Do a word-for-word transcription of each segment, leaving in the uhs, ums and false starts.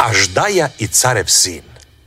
Aždaja i carev sin.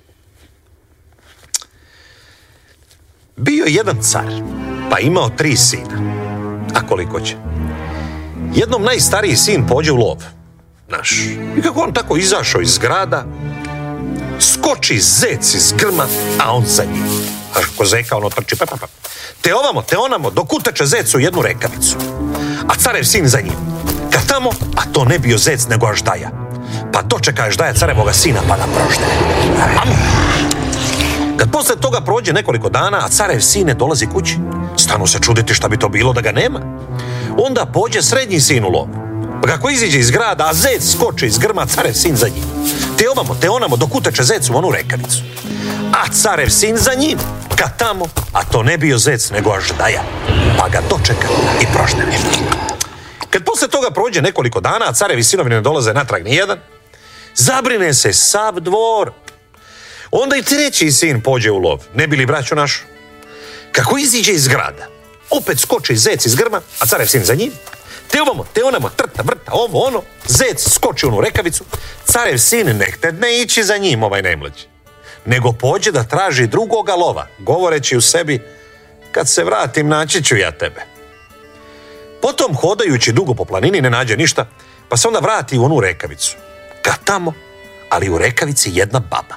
Bio je jedan car, pa imao tri sina. A koliko će? Jednom najstariji sin pođe u lov. Znaš, i kako on tako izašao iz grada, skoči zec iz grma, a on za njim. A kako zeka, ono trči, pa, pa, pa. Te ovamo, te onamo, dok uteče zec u jednu rekavicu. A carev sin za njim. Kad tamo, a to ne bio zec, nego Aždaja. Pa dočeka Aždaja carevoga sina, pa da prožde. Amo. Kad posle toga prođe nekoliko dana, a carev sine dolazi kući, stanu se čuditi šta bi to bilo da ga nema. Onda pođe srednji sin u lov. Pa kako iziđe iz grada, a zec skoči iz grma, carev sin za njim. Te ovamo, te onamo, dok uteče zec u onu rekavicu. A carev sin za njim, kad tamo, a to ne bio zec, nego Aždaja. Pa ga dočeka i prožde. Kad posle toga prođe nekoliko dana, a carevi sinovi ne dolaze natrag ni jedan, zabrine se sav dvor. Onda i treći sin pođe u lov, ne bi li braću našu. Kako iziđe iz grada, opet skoči zec iz grma, a carev sin za njim. Te ovamo, te onamo, trta, vrta, ovo, ono, zec skoči u onu rekavicu, carev sin ne htedne ići za njim, ovaj najmlađi, nego pođe da traži drugoga lova, govoreći u sebi, kad se vratim naći ću ja tebe. Potom, hodajući dugo po planini, ne nađe ništa, pa se onda vrati u onu rekavicu. Kad tamo, ali u rekavici jedna baba.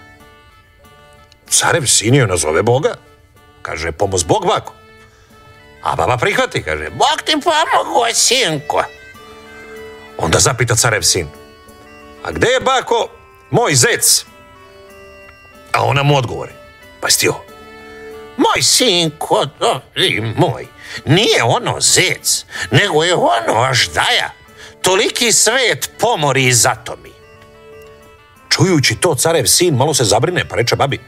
Carev sin joj nazove Boga. Kaže, pomoz Bog, bako. A baba prihvati, kaže, Bog ti pomogu, sinko. Onda zapita carev sin, a gde je, bako, moj zec? A ona mu odgovori, pa sti ovo. Moj sinko, dobri moj, nije ono zec, nego je ono Aždaja. Toliki svet pomori i zatomi. Čujući to, carev sin malo se zabrine, pa reče babi,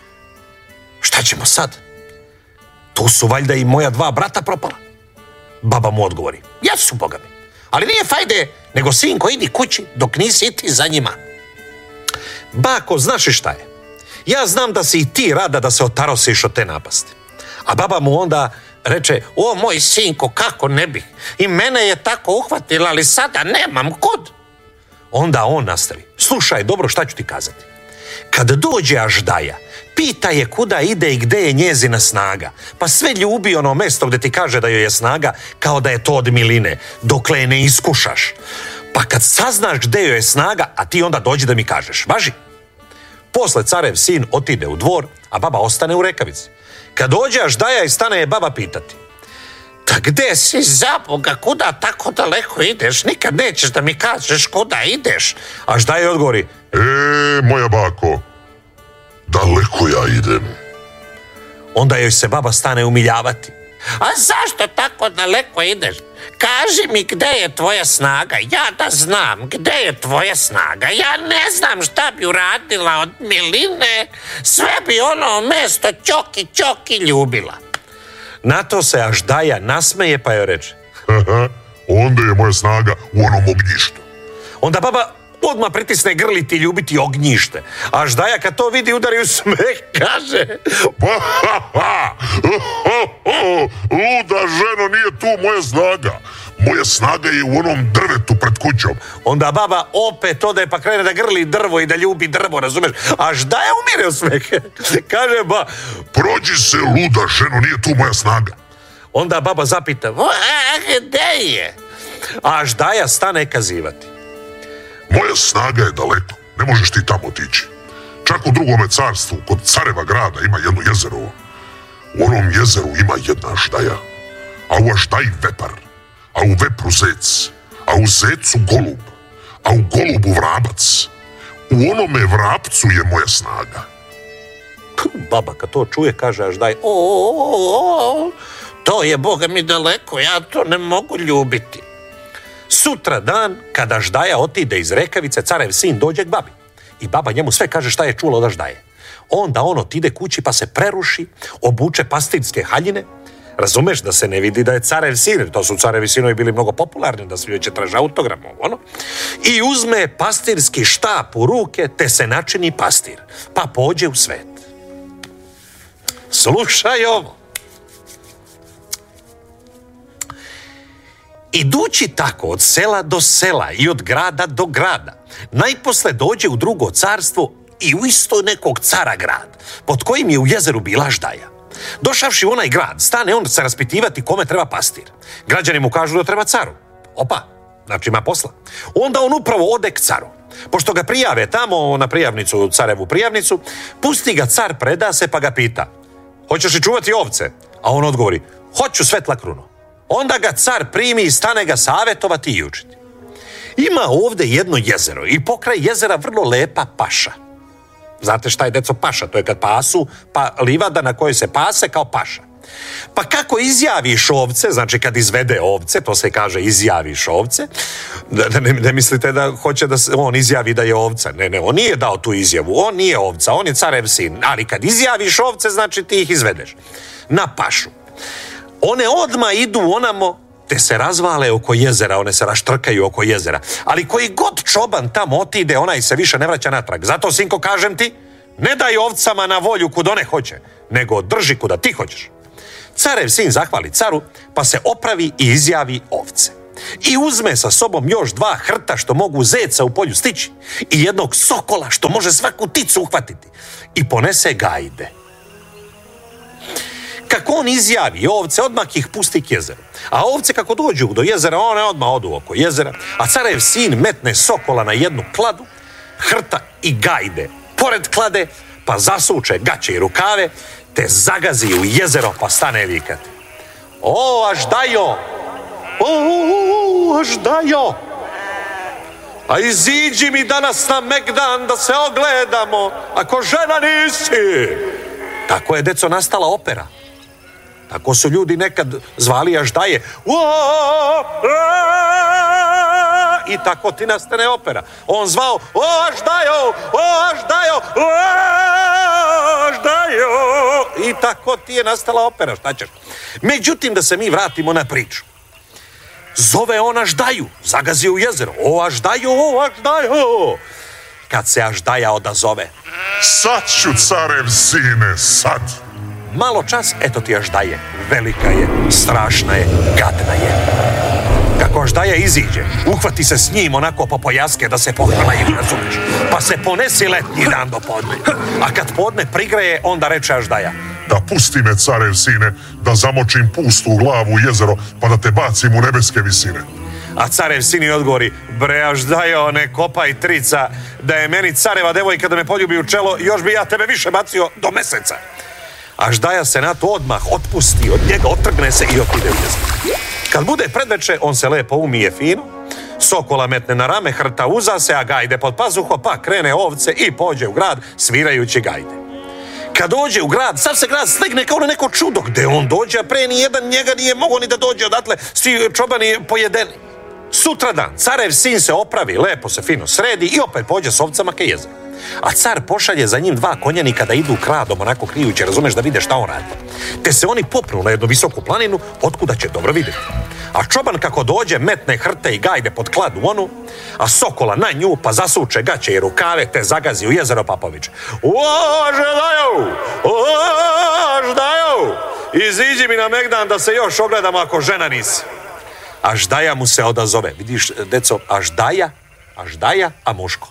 šta ćemo sad? Tu su valjda i moja dva brata propala. Baba mu odgovori, jesu, boga mi, ali nije fajde, nego sinko idi kući dok nisi ti za njima. Bako, znaš li šta je? Ja znam da si i ti rada da se otarosiš od te napasti. A baba mu onda reče, o moj sinko, kako ne bih? I mene je tako uhvatila, ali sada nemam kud. Onda on nastavi, slušaj dobro šta ću ti kazati. Kad dođe Aždaja, pita je kuda ide i gde je njezina snaga, pa sve ljubi ono mesto gde ti kaže da joj je snaga, kao da je to od miline, dokle je ne iskušaš. Pa kad saznaš gde joj je snaga, a ti onda dođi da mi kažeš, važi. Posle carev sin otide u dvor, a baba ostane u rekavici. Kad dođe Aždaja i stane je baba pitati, ta gde si, za Boga, kuda tako daleko ideš? Nikad nećeš da mi kažeš kuda ideš. Aždaja odgovori, e, moja bako, daleko ja idem. Onda joj se baba stane umiljavati. A zašto tako daleko ideš? Kaži mi gde je tvoja snaga, ja da znam gde je tvoja snaga. Ja ne znam šta bi uradila od miline, sve bi ono mesto ćoki ćoki ljubila. Na to se Aždaja nasmeje pa joj reče, onda je moja snaga u onom ognjištu. Onda baba odmah pritisne grliti ljubiti ognjište. Aždaja kad to vidi udari u smeh, kaže, luda ženo, nije tu moja snaga. Moja snaga je u onom drvetu pred kućom. Onda baba opet ode pa krene da grli drvo i da ljubi drvo, razumeš? Aždaja umire u smeh. Kaže, ba, prođi se, luda ženo, nije tu moja snaga. Onda baba zapita, a gde je? Aždaja stane kazivati, moja snaga je daleko, ne možeš ti tamo otići. Čak u drugome carstvu, kod careva grada, ima jedno jezero. U onom jezeru ima jedna Aždaja, a u Aždaji vepar, a u vepru zec, a u zecu golub, a u golubu vrabac. U onome vrapcu je moja snaga. Baba kad to čuje kaže Aždaj, o, o, o, to je, Boga mi, daleko, ja to ne mogu ljubiti. Sutra dan, kada Aždaja otide iz rekavice, carev sin dođe k babi. I baba njemu sve kaže šta je čula od Aždaje. Onda on otide kući pa se preruši, obuče pastirske haljine. Razumeš, da se ne vidi da je carev sin, to su carevi sinovi bili mnogo popularni, da svi će traže autogram, ono. I uzme pastirski štap u ruke, te se načini pastir, pa pođe u svet. Slušaj ovo. Idući tako od sela do sela i od grada do grada, najposle dođe u drugo carstvo i u isto nekog cara grad, pod kojim je u jezeru bila Aždaja. Došavši u onaj grad, stane on se raspitivati kome treba pastir. Građani mu kažu da treba caru. Opa, znači ima posla. Onda on upravo ode k caru. Pošto ga prijave tamo na prijavnicu, carevu prijavnicu, pusti ga car, preda se pa ga pita: hoćeš li čuvati ovce? A on odgovori: hoću, svetla kruno. Onda ga car primi i stane ga savetovati i učiti. Ima ovdje jedno jezero i pokraj jezera vrlo lepa paša. Znate šta je, deco, paša? To je kad pasu, pa livada na kojoj se pase kao paša. Pa kako izjaviš ovce, znači kad izvede ovce, to se kaže izjaviš ovce, da ne, ne mislite da hoće da se, on izjavi da je ovca. Ne, ne, on nije dao tu izjavu, on nije ovca, on je carev sin. Ali kad izjaviš ovce, znači ti ih izvedeš na pašu. One odma idu onamo, te se razvale oko jezera, one se raštrkaju oko jezera. Ali koji god čoban tamo otide, onaj se više ne vraća natrag. Zato, sinko, kažem ti, ne daj ovcama na volju kud one hoće, nego drži kuda ti hoćeš. Carev sin zahvali caru, pa se opravi i izjavi ovce. I uzme sa sobom još dva hrta što mogu zeca u polju stići i jednog sokola što može svaku pticu uhvatiti i ponese gajde. Kako on izjavi ovce, odmah ih pusti k jezeru. A ovce kako dođu do jezera, one odmah odu oko jezera, a carev sin metne sokola na jednu kladu, hrta i gajde pored klade, pa zasuče gaće i rukave, te zagazi u jezero pa stane vikati: o, Aždajo! O, Aždajo! A iziđi mi danas na Megdan da se ogledamo, ako žena nisi! Tako je, deco, nastala opera. Tako su ljudi nekad zvali Aždaje. I tako ti nastane opera. On zvao: o, Aždajo! O, Aždajo! O, Aždajo! I tako ti je nastala opera, šta ćeš? Međutim, da se mi vratimo na priču. Zove on Aždaju, zagazi u jezero: o, Aždajo, o, Aždajo! Kad se Aždaja odazove: sad ću, carev sine, sad. Malo čas, eto ti Aždaje. Velika je, strašna je, gadna je. Kako Aždaja iziđe, uhvati se s njim onako po pojaske da se pohrlaju, razumiješ? Pa se ponesi letnji dan do podne. A kad podne prigreje, onda reče Aždaja: da pusti me, carev sine, da zamočim pustu u glavu u jezero, pa da te bacim u nebeske visine. A carev sin odgovori: bre, Aždajo, ne kopaj trica, da je meni careva devojka da me poljubi u čelo, još bi ja tebe više bacio do meseca. Aždaja se na to odmah otpusti, od njega otrgne se i otide u jezero. Kad bude predveče, on se lepo umije fino, sokola metne na rame, hrta uza se, a gajde pod pazuho, pa krene ovce i pođe u grad svirajući gajde. Kad dođe u grad, sav se grad slegne kao na neko čudo. Gde on dođe, a pre ni jedan njega nije mogao ni da dođe odatle, svi čobani pojedeni. Sutradan, carev sin se opravi, lepo se fino sredi i opet pođe s ovcama ke jezeru. A car pošalje za njim dva konjanika da idu kradom, onako krijuće, razumeš, da vide šta on radi. Te se oni popnu na jednu visoku planinu, otkuda će dobro vidjeti. A čoban kako dođe, metne hrte i gajde pod kladu onu, a sokola na nju, pa zasuče gaće i rukave, te zagazi u jezero, pa poviče: o, Aždajo! O, Aždajo! Iziđi mi na Megdan da se još ogledamo, ako žena nisi. Aždaja mu se odazove. Vidiš, deco, Aždaja, Aždaja, a muško.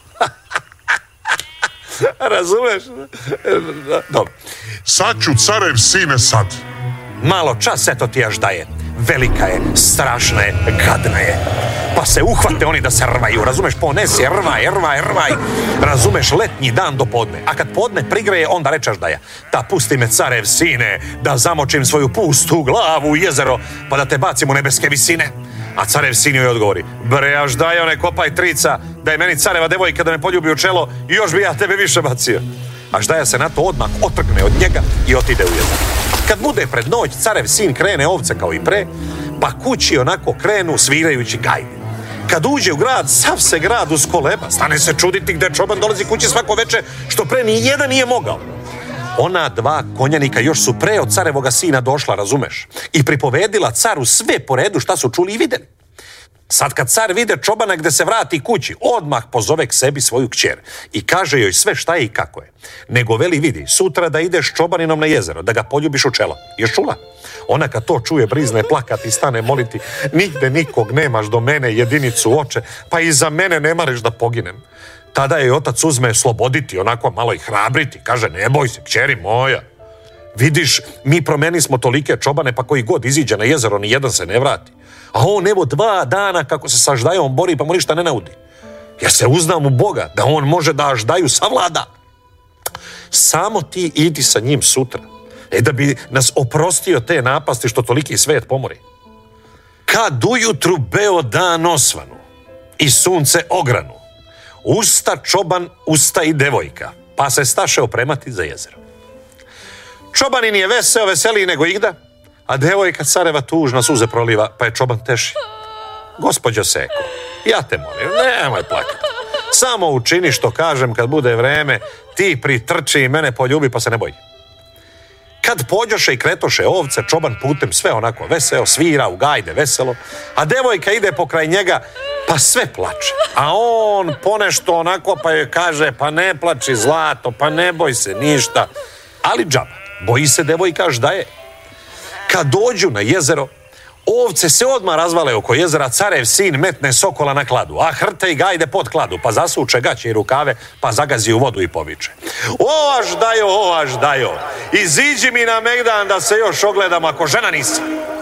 Razumeš? Dobro. Sad ću, carev sine, sad. Malo čas, eto ti Aždaje. Velika je, strašna je, gadna je. Pa se uhvate oni da se rvaju, razumeš, ponesi, rvaj, rvaj, rvaj, razumeš, letnji dan do podne. A kad podne prigreje, onda reče Aždaja: da pusti me, carev sine, da zamočim svoju pustu glavu u jezero, pa da te bacim u nebeske visine. A carev sin joj odgovori: bre, Aždajo, ne kopaj trica, da je meni careva devojka da me poljubi u čelo, i još bi ja tebe više bacio. Aždaja se na to odmah otrgne od njega i otide u jezero. Kad bude pred noć, carev sin krene ovce kao i pre, pa kući onako krenu svirajući gajde. Kad uđe u grad, sav se grad uskoleba, stane se čuditi gde čoban dolazi kući svako veče, što pre ni jedan nije mogao. Ona dva konjanika još su pre od carevoga sina došla, razumeš, i pripovedila caru sve po redu šta su čuli i vidjeli. Sad kad car vide čobana gde se vrati kući, odmah pozove k sebi svoju kćer i kaže joj sve šta je i kako je. Nego veli: vidi, sutra da ideš čobaninom na jezero, da ga poljubiš u čelo. Ješ čula? Ona kad to čuje brizne plakati i stane moliti, nigde nikog nemaš do mene, jedinicu oče, pa i za mene ne mariš da poginem. Tada je otac uzme sloboditi, onako malo i hrabriti, kaže ne boj se, kćeri moja. Vidiš, mi promeni smo tolike čobane, pa koji god iziđe na jezero, ni jedan se ne vrati. A on evo dva dana kako se sa Aždajom bori, pa mu ništa ne naudi. Ja se uznam u Boga da on može da Aždaju savlada. Samo ti idi sa njim sutra, e da bi nas oprostio te napasti što toliki svet pomori. Kad ujutru beo dan osvanu i sunce ogranu, usta čoban, usta i devojka, pa se staše opremati za jezero. Čobanin je veseo, veseliji nego igda, a devojka careva tužna suze proliva, pa je čoban teši. Gospođo Seko, ja te molim, nemoj plakati. Samo učini što kažem kad bude vreme, ti pritrči i mene poljubi pa se ne boji. Kad pođoše i kretoše ovce, čoban putem sve onako veseo, svira u gajde veselo, a devojka ide pokraj njega pa sve plače. A on ponešto onako pa joj kaže pa ne plači zlato, pa ne boj se ništa. Ali džaba, boji se devojka Aždaje. Kad dođu na jezero, ovce se odmah razvale oko jezera, carev sin metne sokola na kladu, a hrte i gajde pod kladu, pa zasuče gaće i rukave, pa zagazi u vodu i poviče. O Aždajo, o Aždajo, iziđi mi na megdan da se još ogledam ako žena nisi.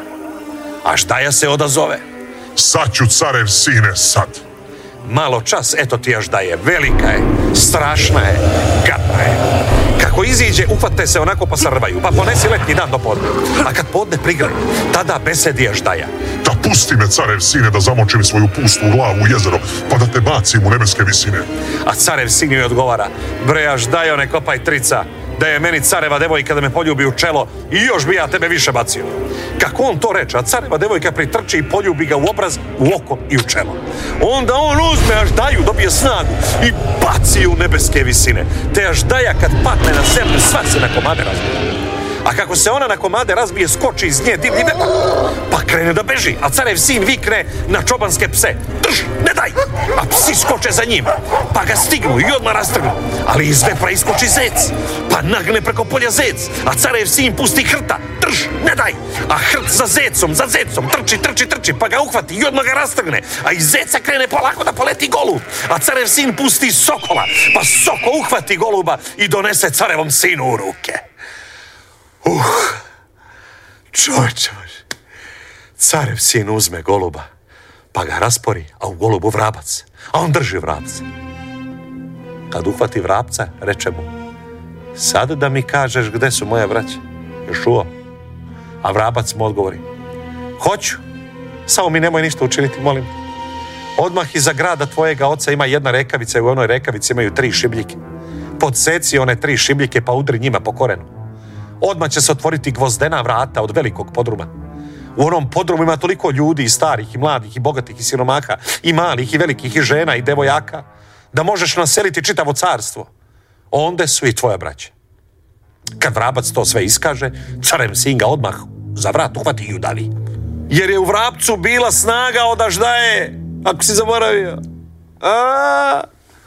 Aždaja se odazove. Sad ću, carev sine, sad. Malo čas, eto ti Aždaje, velika je, strašna je, gadna je. Kako iziđe, uhvate se onako pa srvaju, pa ponesi letnji dan do podne. A kad podne prigreje, tada besedi Aždaja. Da pusti me, carev sine, da zamočim svoju pustu glavu u jezero, pa da te bacim u nebeske visine. A carev sin joj odgovara, bre Aždajo, ne kopaj trica, da je meni careva devojka da me poljubi u čelo i još bi ja tebe više bacio. Kako on to reče, a careva devojka pritrči i poljubi ga u obraz, u oko i u čelo. Onda on uzme Aždaju, dobije snagu i baci u nebeske visine. Te Aždaja kad patne na zemlju, sva se na komade razbije. A kako se ona na komade razbije, skoči iz nje divlji vetar, pa krene da beži, a carev sin vikne na čobanske pse, drž, ne daj, a psi skoče za njim, pa ga stignu i odmah rastrgnu, ali iz vepra iskoči zec, pa nagne preko polja zec, a carev sin pusti hrta, drž, ne daj, a hrt za zecom, za zecom, trči, trči, trči, pa ga uhvati i odmah ga rastrgne, a iz zeca krene polako da poleti golub, a carev sin pusti sokola, pa soko uhvati goluba i donese carevom sinu u ruke. Uh, čovječe, carev sin uzme goluba, pa ga raspori, a u golubu vrabac, a on drži vrapca. Kad uhvati vrapca, reče mu, sad da mi kažeš gde su moje braće, Ješuo. A vrabac mu odgovori, hoću, samo mi nemoj ništa učiniti, molim. Odmah iza grada tvojega oca ima jedna rekavica i u onoj rekavici imaju tri šibljike. Podseci one tri šibljike pa udri njima po korenu. Odmah će se otvoriti gvozdena vrata od velikog podruma. U onom podrumu ima toliko ljudi, i starih, i mladih, i bogatih, i siromaha, i malih, i velikih, i žena, i devojaka, da možeš naseliti čitavo carstvo. Onde su i tvoja braća. Kad vrabac to sve iskaže, carev sin ga odmah za vrat uhvati i udavi. Jer je u vrapcu bila snaga od Aždaje, ako si zaboravio. A...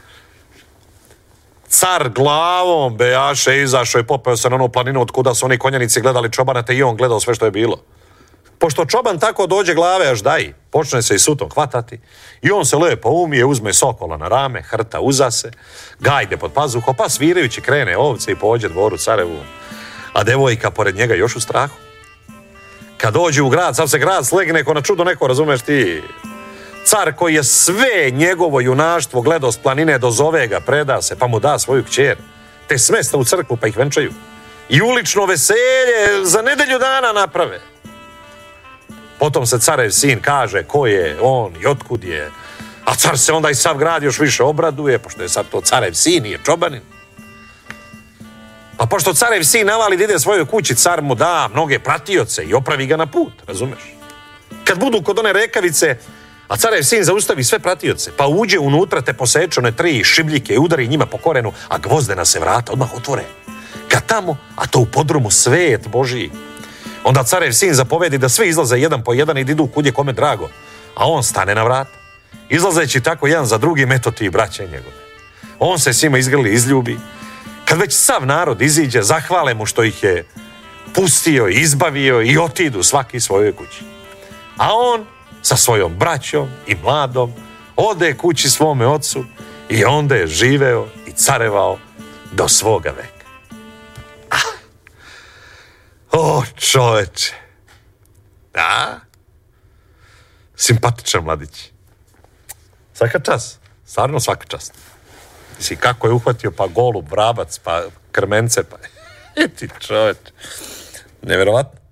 Car glavom bejaše izašao i popeo se na onu planinu od kuda su oni konjanici gledali čobana, te i on gledao sve što je bilo. Pošto čoban tako dođe glave Aždaji, počne se i sutom hvatati i on se lepo umije, uzme sokola na rame, hrta uza se, gajde pod pazuho, pa svirajući krene ovce i pođe dvoru carevu, a devojka pored njega još u strahu. Kad dođe u grad, sav se grad slegne ko na čudo neko, razumeš ti? Car koji je sve njegovo junaštvo gledao s planine, dozove ga, preda se, pa mu da svoju kćer, te smesta u crkvu pa ih venčaju. I ulično veselje za nedelju dana naprave. Potom se carev sin kaže ko je on i otkud je, a car se onda i sav grad još više obraduje, pošto je sad to carev sin, nije čobanin. A pošto carev sin navali da ide svojoj kući, car mu da mnoge pratioce i opravi ga na put, razumeš? Kad budu kod one rekavice, a carev sin zaustavi sve pratioce, pa uđe unutra te poseče one tri šibljike i udari njima po korenu, a gvozdena se vrata odmah otvore. Kad tamo, a to u podrumu svet Božiji, onda carev sin zapovedi da svi izlaze jedan po jedan i idu kud je kome drago, a on stane na vrat. Izlazeći tako jedan za drugim, eto ti braće njegove. On se svima izgrli, izljubi. Kad već sav narod iziđe, zahvale mu što ih je pustio, izbavio i otidu svaki svojoj kući. A on sa svojom braćom i mladom ode kući svome ocu i onda je živeo i carevao do svoga veka. Ah. O, čoveče. Da? Simpatičan mladić. Svaka čast. Stvarno svaka čast. Mislim, kako je uhvatio pa golub, vrabac, pa krmence, pa... Eti čoveče. Nevjerovatno.